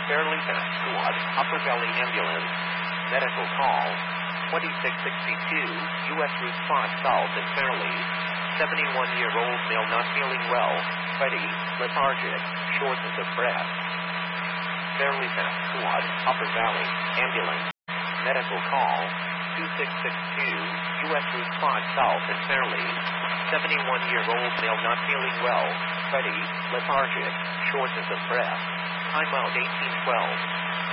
Fairly Fast Squad, Upper Valley Ambulance, medical call, 2662, U.S. Route 5 South in Fairly, 71-year-old male not feeling well, sweaty, lethargic, shortness of breath. Fairly Fast Squad, Upper Valley Ambulance, medical call, 2662, U.S. Route 5 South in Fairly, 71-year-old male not feeling well, sweaty, lethargic, shortness of breath. Timeout 1812.